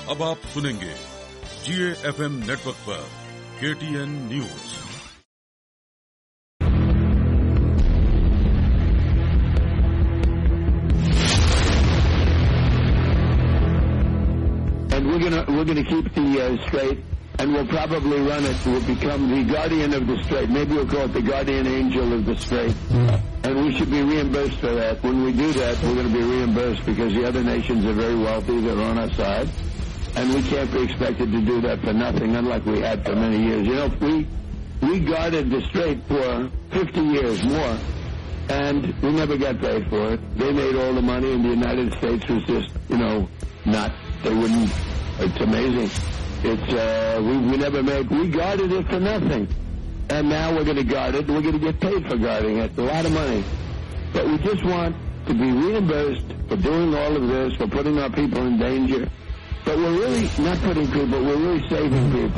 अब आप सुनेंगे GAFM नेटवर्क पर KTN news. And we're gonna keep the strait, and we'll probably run it. We'll become the guardian of the strait. Maybe we'll call it the guardian angel of the strait. And we should be reimbursed for that. When we do that, we're going to be reimbursed because the other nations are very wealthy. They're on our side. And we can't be expected to do that for nothing, unlike we had for many years. You know, we guarded the strait for 50 years more, and we never got paid for it. They made all the money, and the United States was just, they wouldn't. It's amazing. We never made. We guarded it for nothing. And now we're going to guard it. We're going to get paid for guarding it. A lot of money. But we just want to be reimbursed for doing all of this, for putting our people in danger. But we're really not putting people, we're really saving people.